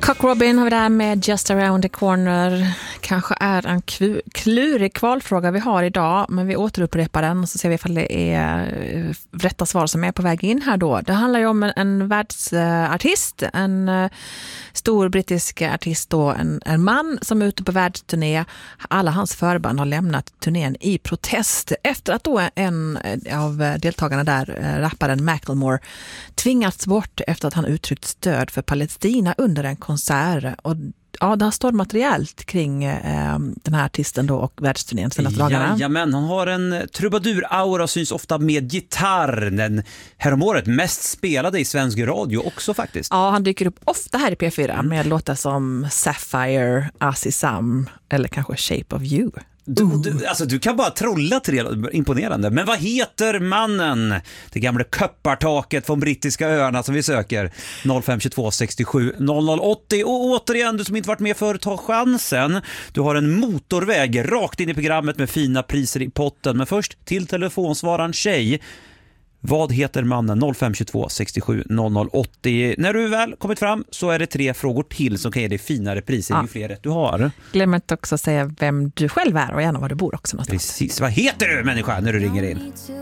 Cock Robin har vi där med Just Around the Corner. Kanske är en klurig kvalfråga vi har idag, men vi återupprepar den och så ser vi ifall det är rätta svar som är på väg in här då. Det handlar ju om en världsartist, en stor brittisk artist då, en man som är ute på världsturné. Alla hans förband har lämnat turnén i protest efter att då en av deltagarna där, rapparen Macklemore, tvingats bort efter att han uttryckt stöd för Palestina under en konsert. Och ja, det har stått materiellt kring den här artisten då och världsturnén senaste dagarna. Jajamän, han har en trubadur-aura och syns ofta med gitarr. Den häromåret mest spelade i svensk radio också faktiskt. Ja, han dyker upp ofta här i P4 med låtar som Sapphire, Asisam eller kanske Shape of You. Du kan bara trolla till det, imponerande. Men vad heter mannen? Det gamla köppartaket från brittiska öarna som vi söker. 0522 67 0080. Och återigen, du som inte varit med för, ta chansen. Du har en motorväg rakt in i programmet med fina priser i potten. Men först till telefonsvararen tjej. Vad heter mannen? 0522 67 0080. När du väl kommit fram så är det 3 frågor till som kan ge dig finare priser ju fler rätt du har. Glöm inte också att säga vem du själv är och gärna var du bor också någonstans. Precis, vad heter du människa när du ringer in?